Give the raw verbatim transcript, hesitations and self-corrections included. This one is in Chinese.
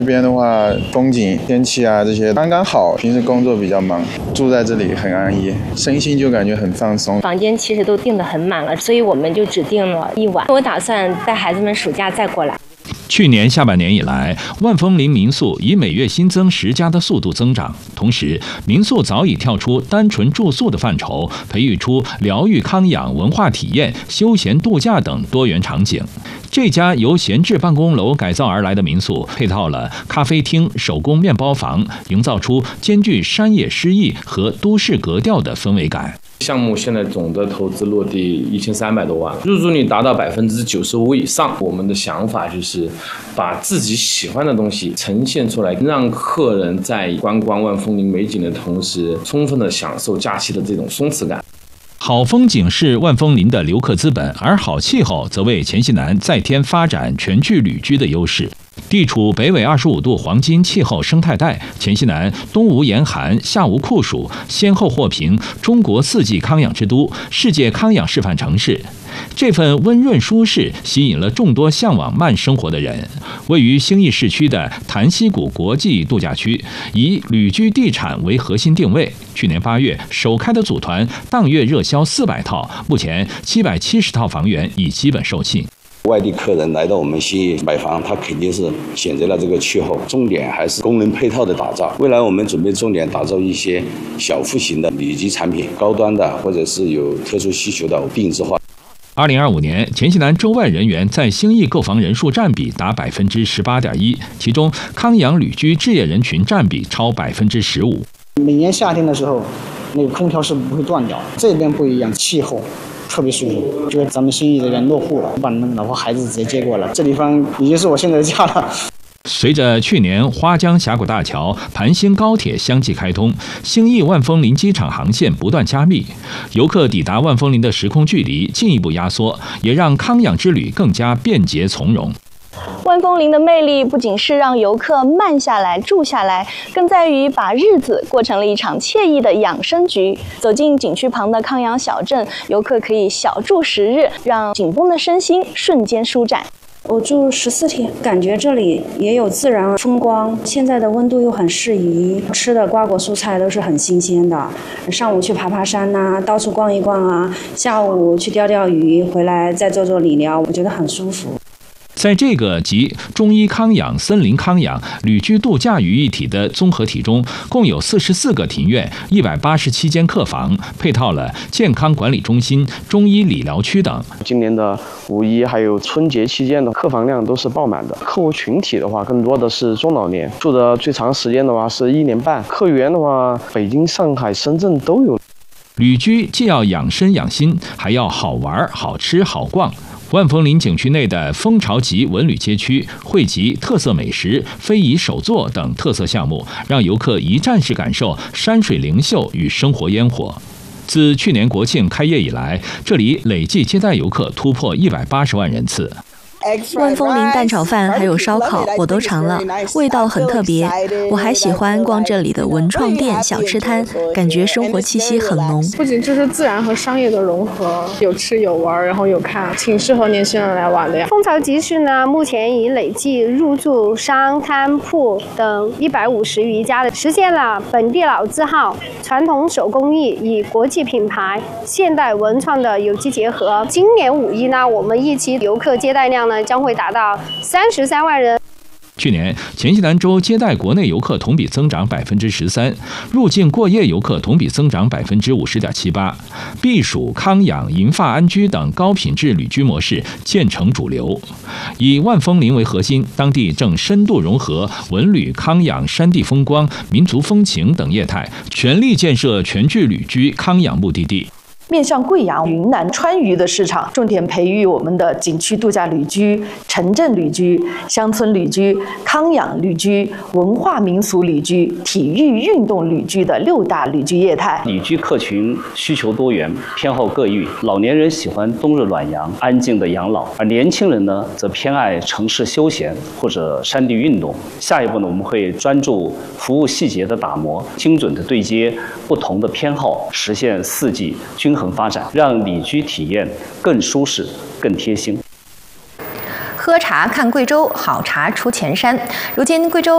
这边的话，风景、天气啊这些刚刚好，平时工作比较忙，住在这里很安逸，身心就感觉很放松。 房间其实都订得很满了，所以我们就只订了一晚。我打算带孩子们暑假再过来。 去年下半年以来，万枫林民宿以每月新增十家的速度增长，同时民宿早已跳出单纯住宿的范畴，培育出疗愈、康养、文化体验、休闲度假等多元场景。这家由闲置办公楼改造而来的民宿，配套了咖啡厅、手工面包房，营造出兼具山野诗意和都市格调的氛围感。 项目现在总的投资落地一千三百多万，入住率达到百分之九十五以上。我们的想法就是把自己喜欢的东西呈现出来，让客人在观光万枫林美景的同时，充分的享受假期的这种松弛感。 好风景是万枫林的留客资本，而好气候则为黔西南再添发展全聚旅居的优势。地处北纬二十五度黄金气候生态带，黔西南冬无严寒，夏无酷暑，先后获评中国四季康养之都、世界康养示范城市。这份温润舒适吸引了众多向往慢生活的人。位于兴义市区的潭溪谷国际度假区，以旅居地产为核心定位。去年八月首开的组团，当月热销四百套，目前七百七十套房源已基本售罄。 外地客人来到我们兴义买房，他肯定是选择了这个气候，重点还是功能配套的打造。未来我们准备重点打造一些小户型的旅居产品，高端的或者是有特殊需求的定制化。 二零二五年，黔西南州外人员在兴义购房人数占比达百分之十八点一，其中康养旅居置业人群占比超百分之十五。 每年夏天的时候，那个空调是不会断掉，这边不一样，气候特别舒服。觉得咱们兴义这边落户了，把那个老婆孩子直接接过来，这地方已经是我现在的家了。 随着去年花江峡谷大桥、盘兴高铁相继开通，兴义万枫林机场航线不断加密，游客抵达万枫林的时空距离进一步压缩，也让康养之旅更加便捷从容。 万枫林的魅力不仅是让游客慢下来、住下来，更在于把日子过成了一场惬意的养生局。走进景区旁的康养小镇，游客可以小住十日，让紧绷的身心瞬间舒展。 我住十四天，感觉这里也有自然风光，现在的温度又很适宜，吃的瓜果蔬菜都是很新鲜的。上午去爬爬山呐、啊，到处逛一逛啊，下午去钓钓鱼，回来再做做理疗，我觉得很舒服。 在这个集中医康养、森林康养、旅居度假于一体的综合体中，共有四十四个庭院、一百八十七间客房，配套了健康管理中心、中医理疗区等。 今年的五一还有春节期间的客房量都是爆满的。客户群体的话，更多的是中老年，住的最长时间的话是一年半。客源的话，北京、上海、深圳都有。 旅居既要养身养心，还要好玩、好吃、好逛。万枫林景区内的蜂巢集文旅街区汇集特色美食、非遗手作等特色项目，让游客一站式感受山水灵秀与生活烟火。自去年国庆开业以来，这里累计接待游客突破一百八十万人次。 万枫林蛋炒饭还有烧烤我都尝了，味道很特别。我还喜欢逛这里的文创店、小吃摊，感觉生活气息很浓。 不仅就是自然和商业的融合，有吃有玩，然后有看，挺适合年轻人来玩的呀。 蜂巢集市呢，目前已累计入驻商摊铺等一百五十余家的，实现了本地老字号、传统手工艺与国际品牌、现代文创的有机结合。今年五一呢，我们一期游客接待量将会达到三十三万人。 去年，黔西南州接待国内游客同比增长百分之十三，入境过夜游客同比增长百分之五十点七八，避暑、康养、银发安居等高品质旅居模式渐成主流。以万枫林为核心，当地正深度融合文旅、康养、山地风光、民族风情等业态，全力建设全聚旅居康养目的地。 面向贵阳、云南、川渝的市场，重点培育我们的景区度假旅居、城镇旅居、乡村旅居、康养旅居、文化民俗旅居、体育运动旅居的六大旅居业态。 旅居客群需求多元，偏好各异。老年人喜欢冬日暖阳、安静的养老，而年轻人呢，则偏爱城市休闲或者山地运动。下一步呢，我们会专注服务细节的打磨，精准的对接不同的偏好，实现四季均衡发展，让旅居体验更舒适、更贴心。 喝茶看贵州，好茶出前山。如今贵州